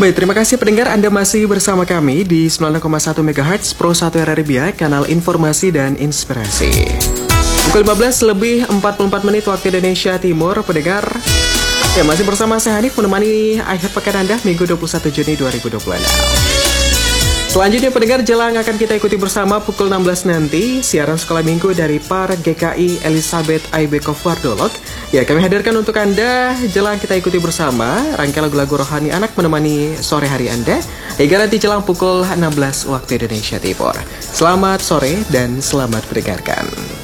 Baik, terima kasih pendengar, Anda masih bersama kami di 90,1 MHz Pro 1 RRI Biak, kanal informasi dan inspirasi. Pukul 15 lebih 44 menit waktu Indonesia Timur, pendengar. Ya, masih bersama saya Hanif menemani akhir pekan Anda Minggu 21 Juni 2026. Selanjutnya pendengar, jelang akan kita ikuti bersama pukul 16 nanti siaran sekolah minggu dari Par GKI Elizabeth Aibe Kofwardolog. Ya, kami hadirkan untuk Anda jelang kita ikuti bersama rangkaian lagu-lagu rohani anak menemani sore hari Anda hingga nanti jelang pukul 16 waktu Indonesia Timur. Selamat sore dan selamat mendengarkan.